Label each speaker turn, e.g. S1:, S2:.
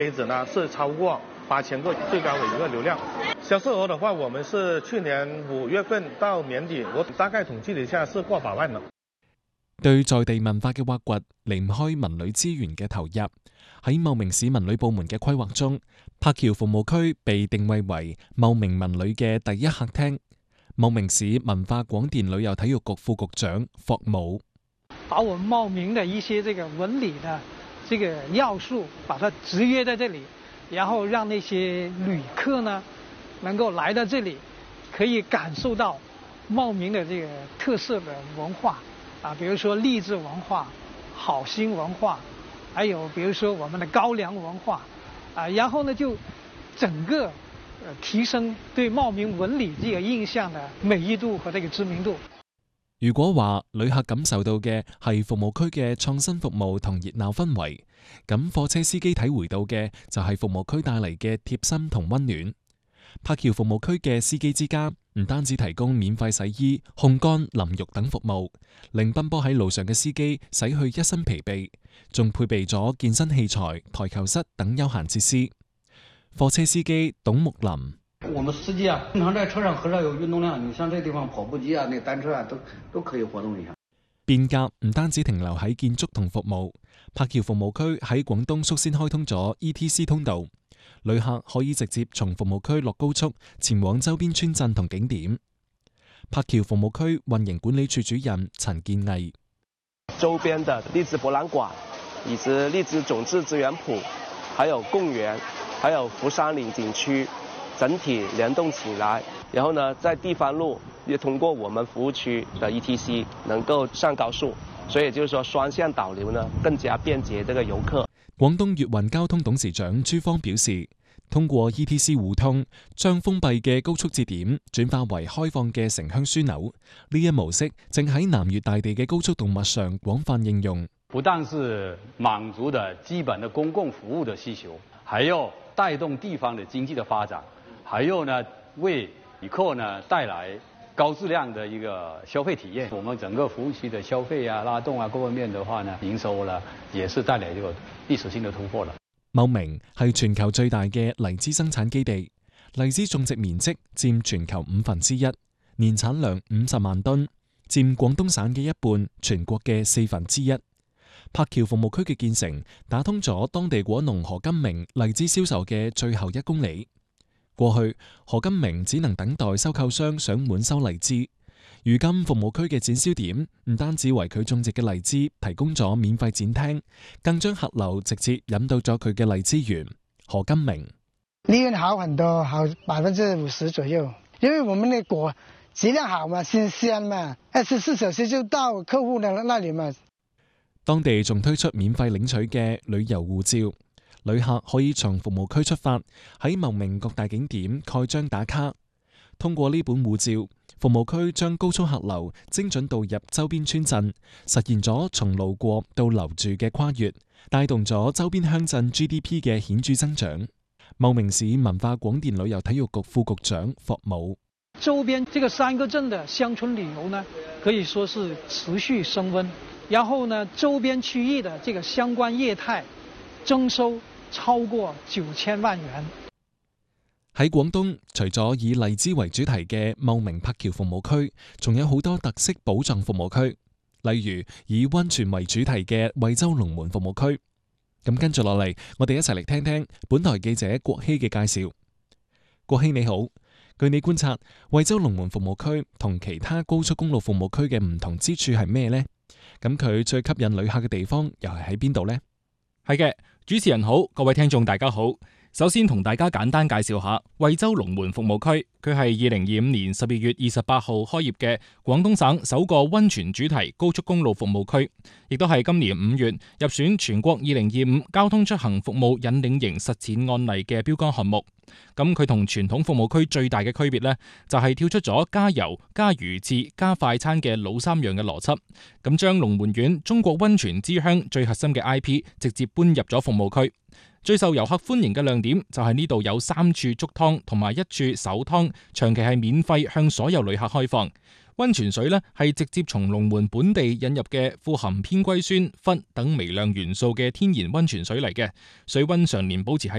S1: 杯子呢是超過8000個最高的一個流量。銷售額的話，我們是去年5月份到年底，我大概統計了一下是過百萬了。
S2: 對在地文化嘅挖掘，離唔開文旅資源嘅投入。喺茂名市文旅部門嘅規劃中，柏橋服務區被定位為茂名文旅嘅第一客廳。茂名市文化廣電旅遊體育局副局長霍武，
S3: 把我們茂名的一些文旅的要素，把它集約在這裡，然後讓那些旅客呢能夠來到這裡，可以感受到茂名的特色的文化啊，比如說勵志文化、好心文化，還有比如說我們的高粱文化啊，然後呢就整個提升對茂名文旅這個印象的美譽度和這個知名度。
S2: 如果話旅客感受到嘅係服務區嘅創新服務同熱鬧氛圍，咁貨車司機體會到嘅就係服務區帶嚟嘅貼心同溫暖。柏橋服務區嘅司機之家唔單止提供免費洗衣、烘乾、淋浴等服務，令奔波喺路上嘅司機洗去一身疲憊，仲配備咗健身器材、台球室等休閒設施。貨車司機董木林，
S4: 我們司機啊，經常在車上很少有運動量，你像這地方跑步機啊、單車啊，都可以活動一下。
S2: 變革唔單止停留喺建築同服務，柏橋服務區喺廣東率先開通咗 ETC 通道，旅客可以直接從服務區落高速前往周邊村鎮同景點。柏橋服務區運營管理處主任陳建毅，
S5: 周邊的荔枝博覽館以及荔枝種子資源圃，還有公園，還有福山嶺景區，整體聯動起來，然後呢，在地方路也通過我們服務區的 ETC 能夠上高速，所以就是說雙向導流呢，更加便捷這個遊客。
S2: 廣東粵運交通董事長朱芳表示，通過 ETC 互通，將封閉嘅高速節點轉化為開放嘅城鄉樞紐，呢一模式正喺南粵大地嘅高速動脈上廣泛應用。
S6: 不但是滿足的基本的公共服務的需求，還要帶動地方的經濟的發展，還有呢為旅客呢帶來高質量的一個消費體驗。我們整個服務區的消費啊、拉動啊各方面的話呢，營收呢也是帶來這個歷史性的突破了。
S2: 茂名係全球最大嘅荔枝生產基地，荔枝種植面積佔全球1/5，年產量50萬噸，佔廣東省嘅一半，全國嘅1/4。柏橋服務區嘅建成，打通咗當地果農何金明荔枝銷售嘅最後1公里。過去何金明只能等待收購商上門收荔枝，如今服務區嘅展銷點唔單止為佢種植嘅荔枝提供咗免費展廳，更將客流直接引到咗佢嘅荔枝園。何金明，
S7: 利潤好很多，好50%左右，因為我們的果質量好嘛，新鮮嘛，24小時就到客戶的那裡嘛。
S2: 當地仲推出免費領取嘅旅遊護照，旅客可以從服務區出發，喺茂名各大景點蓋章打卡。通過呢本護照，服務區將高速客流精準導入周邊村鎮，實現咗從路過到留住嘅跨越，帶動咗周邊鄉鎮 GDP 嘅顯著增長。茂名市文化廣電旅遊體育局副局長霍武，
S3: 周邊這個3個鎮的鄉村旅遊呢，可以說是持續升溫。然後呢，周邊區域的這個相關業態徵收超過9000萬元。
S2: 喺廣東，除咗以荔枝為主題嘅茂名柏橋服務區，仲有好多特色寶藏服務區，例如以溫泉為主題嘅惠州龍門服務區。咁跟住落嚟，我哋一齊嚟聽聽本台記者郭希嘅介紹。郭希你好，據你觀察，惠州龍門服務區同其他高速公路服務區嘅唔同之處係咩呢？咁佢最吸引旅客嘅地方又係喺邊度呢？
S8: 係嘅，主持人好，各位聽眾大家好。首先同大家簡單介紹下惠州龍門服務區，佢係2025年12月28號開業嘅廣東省首個溫泉主題高速公路服務區，亦都係今年5月入選全國2025交通出行服務引領型實踐案例嘅標杆項目。咁佢同傳統服務區最大嘅區別呢，就係跳出咗加油、加魚翅、加快餐嘅老三樣嘅邏輯，咁將龍門縣中國溫泉之鄉最核心嘅 IP 直接搬入咗服務區。最受遊客歡迎嘅亮點就係呢度有3處竹湯同埋1處手湯，長期係免費向所有旅客開放。溫泉水呢係直接從龍門本地引入嘅富含偏硅酸、氟等微量元素嘅天然溫泉水嚟嘅，水溫常年保持喺